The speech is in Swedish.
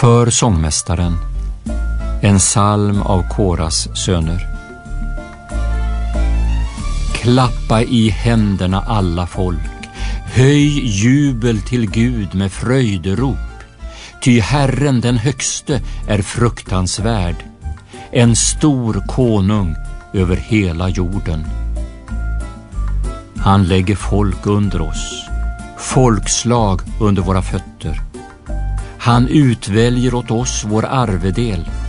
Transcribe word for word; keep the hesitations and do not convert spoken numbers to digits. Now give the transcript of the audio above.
För sångmästaren, en psalm av Koras söner. Klappa i händerna alla folk, höj jubel till Gud med fröjderop, ty Herren den högste är fruktansvärd, en stor konung över hela jorden. Han lägger folk under oss, folkslag under våra fötter. Han utväljer åt oss vår arvedel,